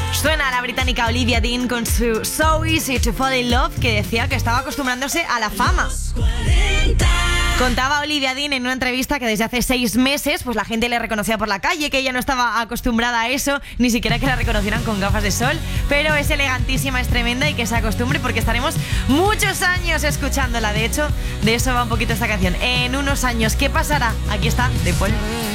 Suena la británica Olivia Dean con su So Easy to Fall in Love, que decía que estaba acostumbrándose a la fama. Contaba Olivia Dean en una entrevista que desde hace 6 meses pues la gente le reconocía por la calle, que ella no estaba acostumbrada a eso, ni siquiera que la reconocieran con gafas de sol, pero es elegantísima, es tremenda y que se acostumbre porque estaremos muchos años escuchándola. De hecho, de eso va un poquito esta canción. En unos años, ¿qué pasará? Aquí está The Paul.